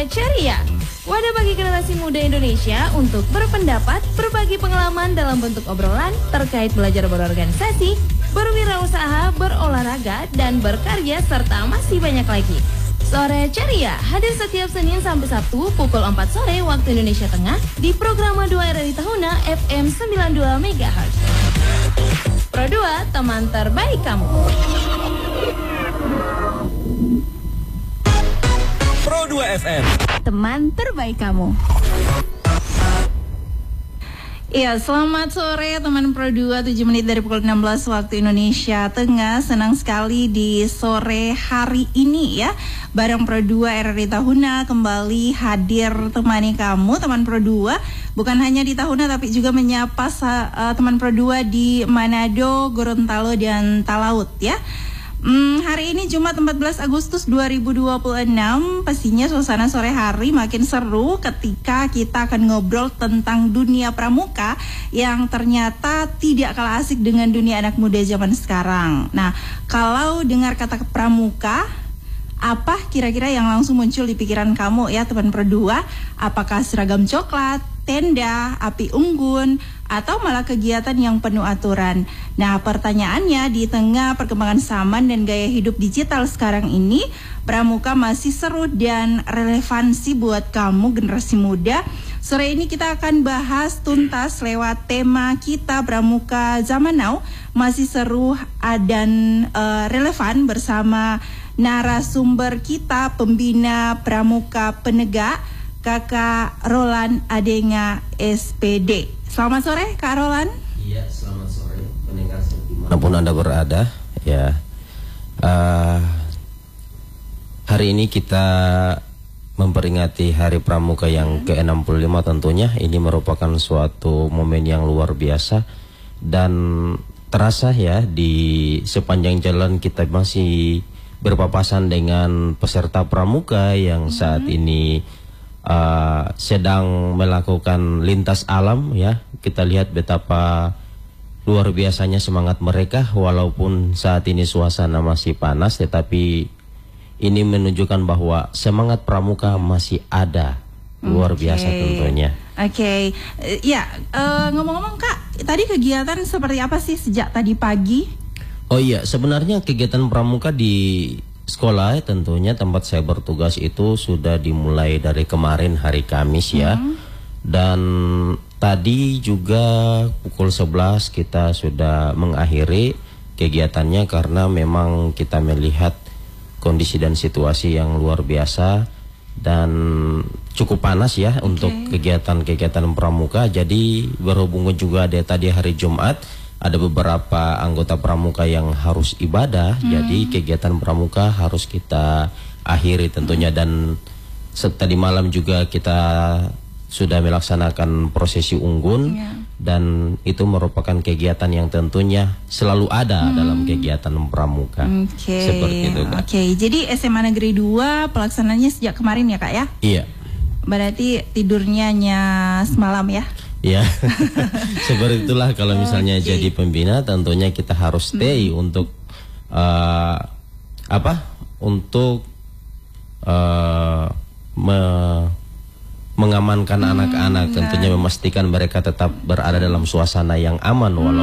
Sore Ceria, wadah bagi generasi muda Indonesia untuk berpendapat, berbagi pengalaman dalam bentuk obrolan terkait belajar berorganisasi, berwirausaha, berolahraga, dan berkarya, serta masih banyak lagi. Sore Ceria hadir setiap Senin sampai Sabtu pukul 4 sore waktu Indonesia Tengah di Programa 2 RRI Tahuna FM 92 MHz. Pro 2, teman terbaik kamu. Pro 2 FM, teman terbaik kamu. Iya, selamat sore teman Pro 2, 7 menit dari pukul 16 waktu Indonesia Tengah. Senang sekali di sore hari ini ya, bareng Pro 2 RRI Tahuna kembali hadir temani kamu teman Pro 2. Bukan hanya di Tahuna tapi juga menyapa teman Pro 2 di Manado, Gorontalo, dan Talaut ya. Hari ini Jumat 14 Agustus 2026, pastinya suasana sore hari makin seru ketika kita akan ngobrol tentang dunia pramuka yang ternyata tidak kalah asik dengan dunia anak muda zaman sekarang. Nah, kalau dengar kata pramuka, apa kira-kira yang langsung muncul di pikiran kamu ya teman Pro 2? Apakah seragam coklat, tenda, api unggun, atau malah kegiatan yang penuh aturan? Nah, pertanyaannya, di tengah perkembangan zaman dan gaya hidup digital sekarang ini, pramuka masih seru dan relevansi buat kamu generasi muda? Sore ini kita akan bahas tuntas lewat tema kita, pramuka zaman now masih seru dan relevan, bersama narasumber kita, pembina pramuka penegak, Kakak Roland Adenga SPD. Selamat sore Kak Roland. Iya, selamat sore pendengar dimanapun Anda berada ya. Hari ini kita memperingati Hari Pramuka yang ke-65 tentunya. Ini merupakan suatu momen yang luar biasa dan terasa ya, di sepanjang jalan kita masih berpapasan dengan peserta pramuka yang saat ini sedang melakukan lintas alam ya. Kita lihat betapa luar biasanya semangat mereka, walaupun saat ini suasana masih panas, tetapi ini menunjukkan bahwa semangat pramuka masih ada. Luar biasa tentunya. Oke. Ya, ngomong-ngomong Kak, tadi kegiatan seperti apa sih sejak tadi pagi? Oh iya, sebenarnya kegiatan pramuka di sekolah tentunya tempat saya bertugas itu sudah dimulai dari kemarin hari Kamis ya. Dan tadi juga pukul 11 kita sudah mengakhiri kegiatannya karena memang kita melihat kondisi dan situasi yang luar biasa dan cukup panas ya untuk kegiatan-kegiatan pramuka. Jadi berhubung juga ada tadi hari Jumat, ada beberapa anggota pramuka yang harus ibadah, jadi kegiatan pramuka harus kita akhiri tentunya. Dan tadi malam juga kita sudah melaksanakan prosesi unggun, dan itu merupakan kegiatan yang tentunya selalu ada dalam kegiatan pramuka. Seperti itu Kak. Jadi SMA Negeri 2 pelaksananya sejak kemarin ya Kak ya? Iya. Berarti tidurnya hanya semalam ya? Ya, seperti itulah kalau misalnya jadi pembina tentunya kita harus stay untuk untuk mengamankan anak-anak, tentunya memastikan mereka tetap berada dalam suasana yang aman